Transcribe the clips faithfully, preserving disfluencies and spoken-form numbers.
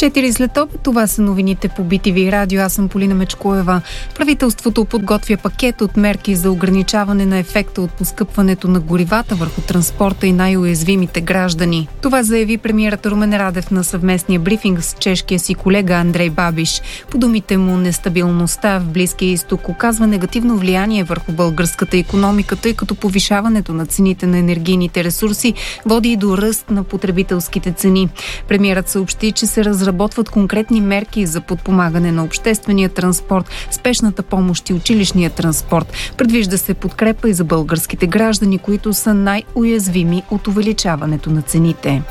Четири след обед, това са новините по Би Ти Ви радио. Аз съм Полина Мечкоева. Правителството подготвя пакет от мерки за ограничаване на ефекта от поскъпването на горивата върху транспорта и най-уязвимите граждани. Това заяви премиерът Румен Радев на съвместния брифинг с чешкия си колега Андрей Бабиш. По думите му, нестабилността в Близкия изток оказва негативно влияние върху българската икономика, тъй като повишаването на цените на енергийните ресурси води и до ръст на потребителските цени. Премиерът съобщи, че се разработват конкретни мерки за подпомагане на обществения транспорт, спешната помощ и училищния транспорт. Предвижда се подкрепа и за българските граждани, които са най-уязвими от увеличаването на цените.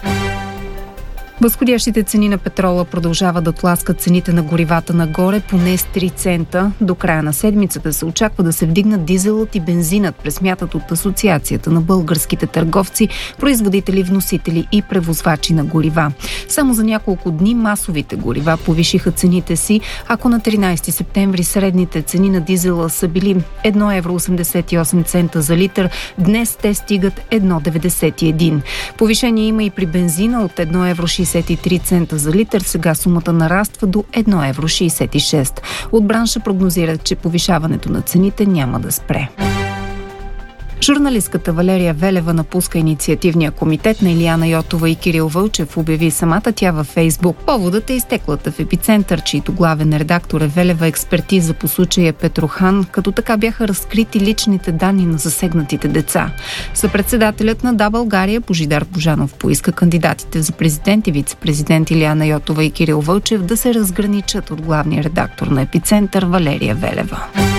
Възходящите цени на петрола продължават да тласкат цените на горивата нагоре поне с три цента. До края на седмицата се очаква да се вдигнат дизелът и бензинът, пресмятат от Асоциацията на българските търговци, производители, вносители и превозвачи на горива. Само за няколко дни масовите горива повишиха цените си. Ако на тринайсети септември средните цени на дизела са били едно евро осемдесет и осем цента за литър, днес те стигат едно деветдесет и един. Повишение има и при бензина от едно евро шейсет и три цента за литър, сега сумата нараства до едно евро шейсет и шест. От бранша прогнозират, че повишаването на цените няма да спре. Журналистката Валерия Велева напуска инициативния комитет на Илияна Йотова и Кирил Вълчев, обяви самата тя във Фейсбук. Поводът е изтеклата в Епицентър, чийто главен редактор е Велева, експертиза по случая Петрохан, като така бяха разкрити личните данни на засегнатите деца. Съпредседателят на Да, България Божидар Божанов поиска кандидатите за президент и вице-президент Илияна Йотова и Кирил Вълчев да се разграничат от главния редактор на Епицентър Валерия Велева.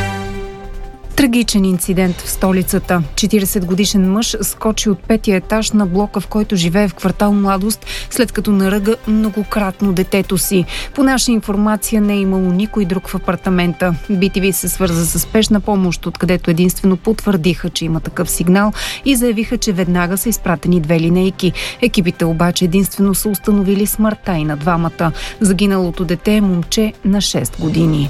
Трагичен инцидент в столицата. четирийсетгодишен мъж скочи от петия етаж на блока, в който живее в квартал Младост, след като наръга многократно детето си. По наша информация не е имало никой друг в апартамента. Би Ти Ви се свърза с спешна помощ, откъдето единствено потвърдиха, че има такъв сигнал и заявиха, че веднага са изпратени две линейки. Екипите обаче единствено са установили смъртта и на двамата. Загиналото дете е момче на шест години.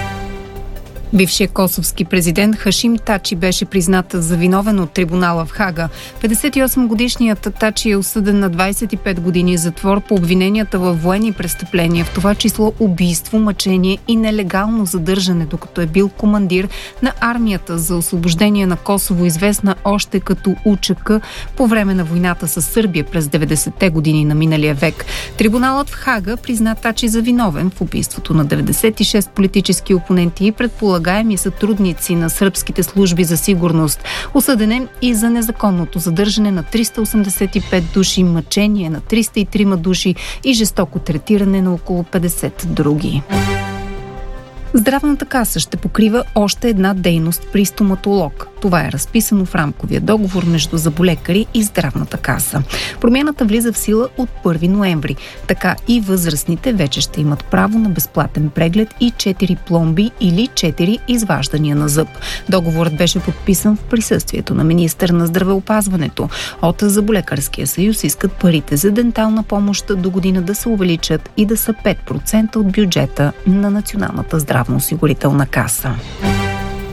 Бившият косовски президент Хашим Тачи беше признат за виновен от трибунала в Хага. петдесет и осемгодишният Тачи е осъден на двайсет и пет години затвор по обвиненията във военни престъпления, в това число убийство, мъчение и нелегално задържане, докато е бил командир на армията за освобождение на Косово, известна още като У Ч К, по време на войната с Сърбия през деветдесетте години на миналия век. Трибуналът в Хага призна Тачи за виновен в убийството на деветдесет и шест политически опоненти и предполага гаеми сътрудници на сръбските служби за сигурност. Осъден е и за незаконното задържане на триста осемдесет и пет души, мъчение на триста и три души и жестоко третиране на около петдесет други. Здравната каса ще покрива още една дейност при стоматолог. Това е разписано в рамковия договор между зъболекари и Здравната каса. Промяната влиза в сила от първи ноември. Така и възрастните вече ще имат право на безплатен преглед и четири пломби или четири изваждания на зъб. Договорът беше подписан в присъствието на министър на здравеопазването. От Зъболекарския съюз искат парите за дентална помощ до година да се увеличат и да са пет процента от бюджета на Националната здравноосигурителна каса.